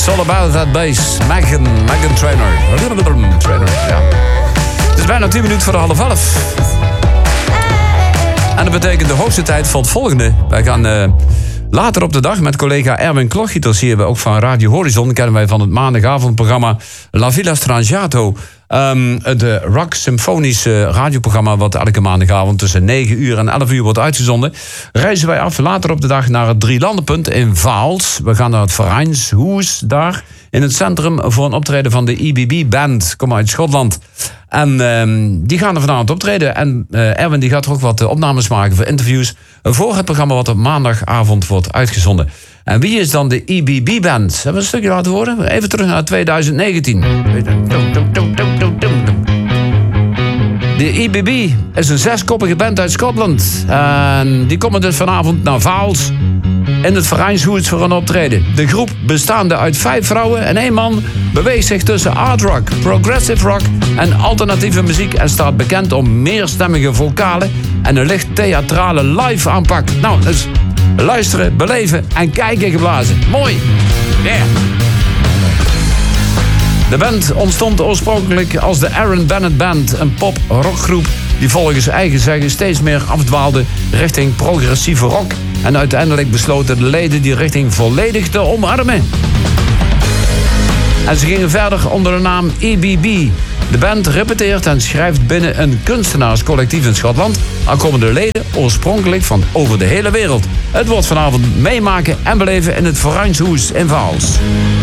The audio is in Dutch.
It's all about that bass. Meghan Trainor. Ja. Het is bijna 10 minuten voor de 10:30. En dat betekent de hoogste tijd voor het volgende. Wij gaan later op de dag met collega Erwin Klochiters hier ook van Radio Horizon. Kennen wij van het maandagavondprogramma La Villa Strangiato. Het rock symfonische radioprogramma wat elke maandagavond tussen 9 uur en 11 uur wordt uitgezonden. Reizen wij af later op de dag naar het Drielandenpunt in Vaals. We gaan naar het Vereinshoes daar in het centrum voor een optreden van de EBB Band. Kom uit Schotland. En die gaan er vanavond optreden. En Erwin die gaat er ook wat opnames maken voor interviews voor het programma wat op maandagavond wordt uitgezonden. En wie is dan de EBB Band? Hebben we een stukje laten horen? Even terug naar 2019. De EBB is een 6-koppige band uit Schotland. En die komen dus vanavond naar Vaals in het Vereinshoes voor een optreden. De groep bestaande uit 5 vrouwen en 1 man beweegt zich tussen art rock, progressive rock en alternatieve muziek en staat bekend om meerstemmige vocalen en een licht theatrale live aanpak. Nou, dus luisteren, beleven en kijken geblazen. Mooi! Yeah! De band ontstond oorspronkelijk als de Aaron Bennett Band, een pop-rockgroep die volgens eigen zeggen steeds meer afdwaalde richting progressieve rock. En uiteindelijk besloten de leden die richting volledig te omarmen. En ze gingen verder onder de naam EBB. De band repeteert en schrijft binnen een kunstenaarscollectief in Schotland. Al komen de leden oorspronkelijk van over de hele wereld. Het wordt vanavond meemaken en beleven in het Vereinshoes in Vaals.